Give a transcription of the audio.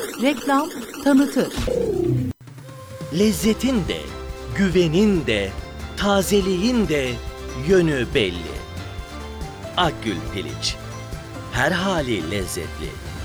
Reklam tanıtır. Lezzetin de, güvenin de, tazeliğin de yönü belli. Akgül Piliç. Her hali lezzetli.